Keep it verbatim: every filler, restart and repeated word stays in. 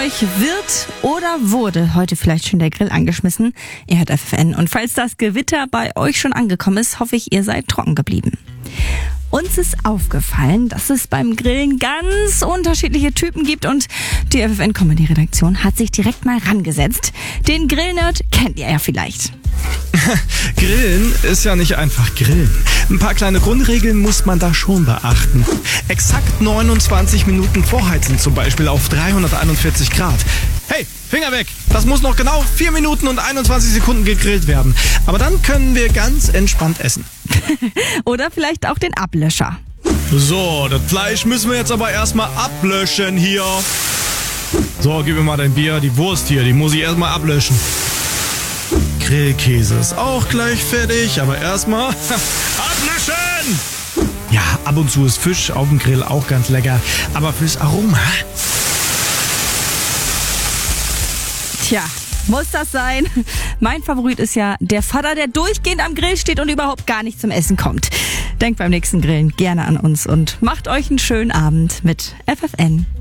euch wird oder wurde heute vielleicht schon der Grill angeschmissen? Ihr hört F F N. Und falls das Gewitter bei euch schon angekommen ist, hoffe ich, ihr seid trocken geblieben. Uns ist aufgefallen, dass es beim Grillen ganz unterschiedliche Typen gibt und die F F N-Comedy-Redaktion hat sich direkt mal rangesetzt. Den Grillnerd kennt ihr ja vielleicht. Grillen ist ja nicht einfach Grillen. Ein paar kleine Grundregeln muss man da schon beachten. Exakt neunundzwanzig Minuten vorheizen, zum Beispiel auf dreihunderteinundvierzig Grad. Hey, Finger weg! Das muss noch genau vier Minuten und einundzwanzig Sekunden gegrillt werden. Aber dann können wir ganz entspannt essen. Oder vielleicht auch den Ablöscher. So, das Fleisch müssen wir jetzt aber erstmal ablöschen hier. So, gib mir mal dein Bier. Die Wurst hier, die muss ich erstmal ablöschen. Grillkäse ist auch gleich fertig, aber erstmal ablöschen! Ja, ab und zu ist Fisch auf dem Grill auch ganz lecker, aber fürs Aroma. Tja, muss das sein? Mein Favorit ist ja der Vater, der durchgehend am Grill steht und überhaupt gar nicht zum Essen kommt. Denkt beim nächsten Grillen gerne an uns und macht euch einen schönen Abend mit F F N.